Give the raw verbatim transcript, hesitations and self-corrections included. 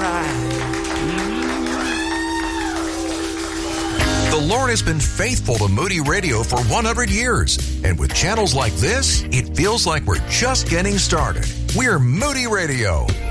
right. The Lord has been faithful to Moody Radio for one hundred years. And with channels like this, it feels like we're just getting started. We're Moody Radio.